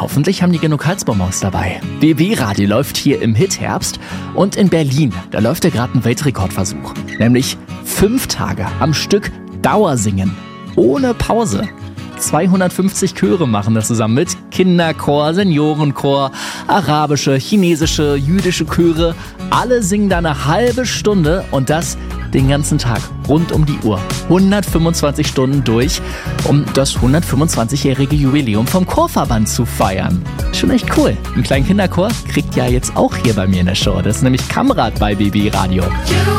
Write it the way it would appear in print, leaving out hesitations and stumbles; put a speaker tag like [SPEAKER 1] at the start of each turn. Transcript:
[SPEAKER 1] hoffentlich haben die genug Halsbonbons dabei. BB Radio läuft hier im Hitherbst und in Berlin, da läuft ja gerade ein Weltrekordversuch. Nämlich 5 Tage am Stück Dauersingen, ohne Pause. 250 Chöre machen das zusammen mit. Kinderchor, Seniorenchor, arabische, chinesische, jüdische Chöre. Alle singen da eine halbe Stunde und das den ganzen Tag, rund um die Uhr. 125 Stunden durch, um das 125-jährige Jubiläum vom Chorverband zu feiern. Schon echt cool. Einen kleinen Kinderchor kriegt ja jetzt auch hier bei mir in der Show. Das ist nämlich Kamrat bei BB Radio.